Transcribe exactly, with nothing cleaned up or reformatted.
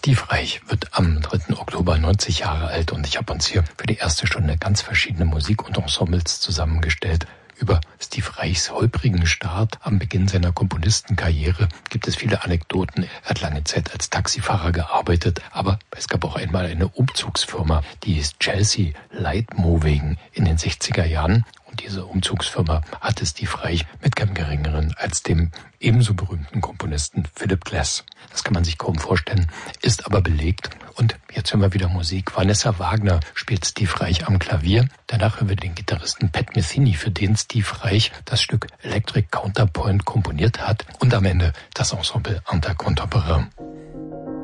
Steve Reich wird am dritten Oktober neunzig Jahre alt und ich habe uns hier für die erste Stunde ganz verschiedene Musik- und Ensembles zusammengestellt. Über Steve Reichs holprigen Start am Beginn seiner Komponistenkarriere gibt es viele Anekdoten. Er hat lange Zeit als Taxifahrer gearbeitet, aber es gab auch einmal eine Umzugsfirma, die hieß Chelsea Light Moving in den sechziger Jahren. Und diese Umzugsfirma hatte Steve Reich mit keinem Geringeren als dem ebenso berühmten Komponisten Philip Glass. Das kann man sich kaum vorstellen, ist aber belegt. Und jetzt hören wir wieder Musik. Vanessa Wagner spielt Steve Reich am Klavier. Danach hören wir den Gitarristen Pat Metheny, für den Steve Reich das Stück Electric Counterpoint komponiert hat. Und am Ende das Ensemble Anta Contemporain.